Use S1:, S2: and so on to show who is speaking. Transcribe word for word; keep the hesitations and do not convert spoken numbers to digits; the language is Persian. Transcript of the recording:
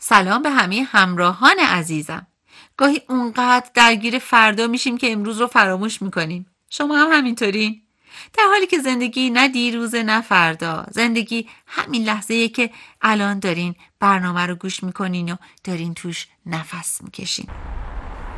S1: سلام به همه همراهان عزیزم. گاهی اونقدر درگیر فردا میشیم که امروز رو فراموش میکنیم. شما هم همینطورین؟ در حالی که زندگی نه دیروزه نه فردا، زندگی همین لحظه‌ایه که الان دارین برنامه رو گوش میکنین و دارین توش نفس میکشین.